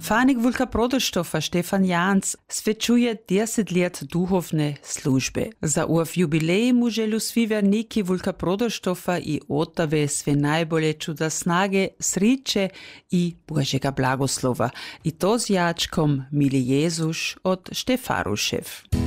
Fanik Wulka Prodoštofa Stefan Jans svečuje 10 let duhovne službe. Za ov jubilej mu želu svi verniki Wulka Prodoštofa i Otave sve najbolje čuda snage, sriče i Božega blagoslova. I to z jačkom Mili Jezuš od Štefarušev.